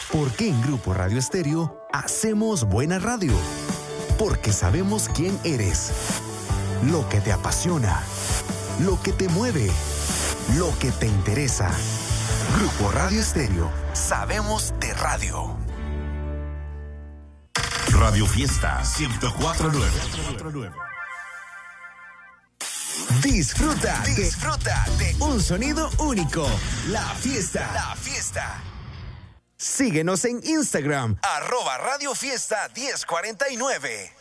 Porque en Grupo Radio Estéreo hacemos buena radio. Porque sabemos quién eres, lo que te apasiona, lo que te mueve, lo que te interesa. Grupo Radio Estéreo, sabemos de radio. Radio Fiesta 104.9. Disfruta de un sonido único. La fiesta. Síguenos en Instagram, @Radio Fiesta 1049.